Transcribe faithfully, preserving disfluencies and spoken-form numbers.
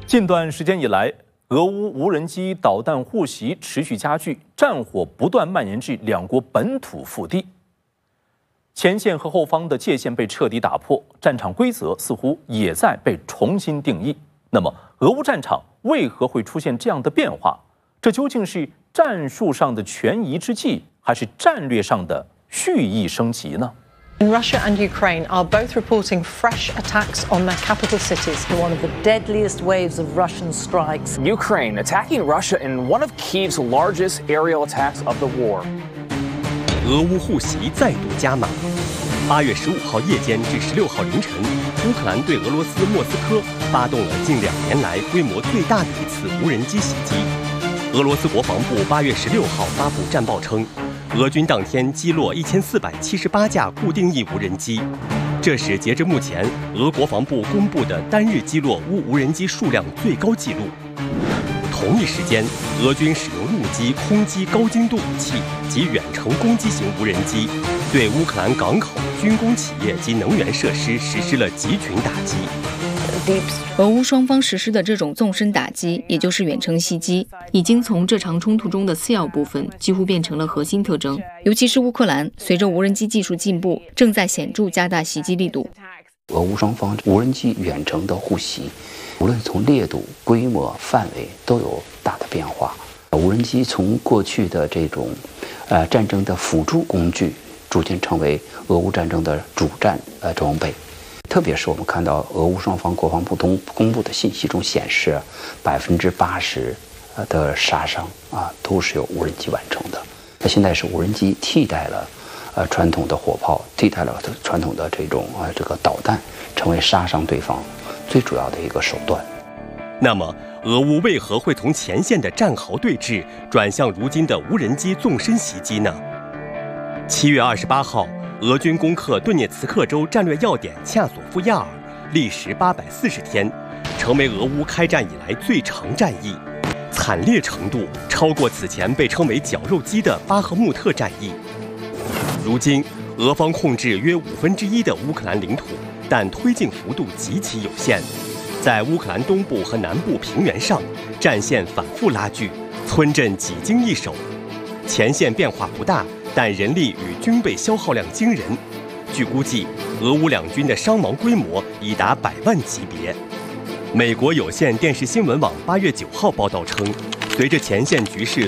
近段时间以来，俄乌无人机导弹互袭持续加剧，战火不断蔓延至两国本土腹地。前线和后方的界限被彻底打破，战场规则似乎也在被重新定义。那么，俄乌战场为何会出现这样的变化？这究竟是战术上的权宜之计，还是战略上的蓄意升级呢？ Russia and Ukraine are both reporting fresh attacks on their capital cities. One of the deadliest waves of Russian strikes. Ukraine attacking Russia in one of Kyiv's largest aerial attacks of the war. 俄乌互袭再度加码。八月十五号夜间至十六号凌晨，乌克兰对俄罗斯莫斯科发动了近两年来规模最大的一次无人机袭击。俄罗斯国防部八月十六号发布战报称，俄军当天击落一千四百七十八架固定翼无人机，这是截至目前俄国防部公布的单日击落乌无人机数量最高纪录。同一时间，俄军使用陆基、空基高精度武器及远程攻击型无人机，对乌克兰港口、军工企业及能源设施实施了集群打击。 俄乌双方实施的这种纵深打击，也就是远程袭击，已经从这场冲突中的次要部分，几乎变成了核心特征。尤其是乌克兰，随着无人机技术进步，正在显著加大袭击力度。 俄乌双方无人机远程的互袭，无论从烈度、规模、范围都有大的变化。无人机从过去的这种，呃，战争的辅助工具，逐渐成为俄乌战争的主战呃装备。特别是我们看到俄乌双方国防部公公布的信息中显示，百分之八十的杀伤啊都是由无人机完成的。那现在是无人机替代了呃传统的火炮，替代了传统的这种啊这个导弹，成为杀伤对方最主要的一个手段。 那么，俄乌为何会从前线的战壕对峙转向如今的无人机纵深袭击呢？七月二十八号。俄军攻克顿涅茨克州战略要点恰索夫亚尔，历时八百四十天，成为俄乌开战以来最长战役，惨烈程度超过此前被称为“绞肉机”的巴赫穆特战役。如今，俄方控制约五分之一的乌克兰领土，但推进幅度极其有限。在乌克兰东部和南部平原上，战线反复拉锯，村镇几经易手，前线变化不大。但人力与军备消耗量惊人，据估计，俄乌两军的伤亡规模已达百万级别。美国有线电视新闻网八月九号报道称，随着前线局势